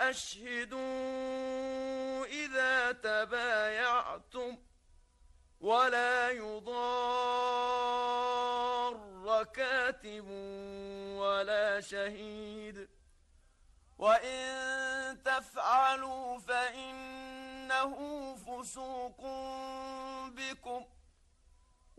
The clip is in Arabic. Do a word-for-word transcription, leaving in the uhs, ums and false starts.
وأشهدوا إذا تبايعتم ولا يضار كاتب ولا شهيد، وإن تفعلوا فإنه فسوق بكم